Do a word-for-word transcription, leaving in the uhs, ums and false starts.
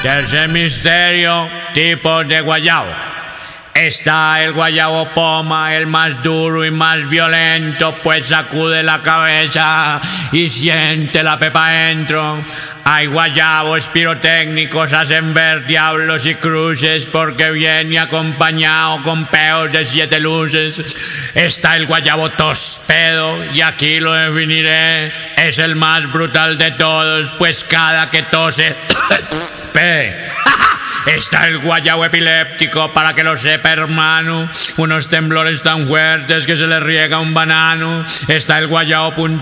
Tercer misterio, tipos de guayabo. Está el guayabo poma, el más duro y más violento, pues sacude la cabeza y siente la pepa dentro. Hay guayabos pirotécnicos, hacen ver diablos y cruces, porque viene acompañado con peos de siete luces. Está el guayabo tospedo, y aquí lo definiré, es el más brutal de todos, pues cada que tose, pe. Está el guayabo epiléptico, para que lo sepa, hermano, unos temblores tan fuertes que se le riega un banano. Está el guayabo punta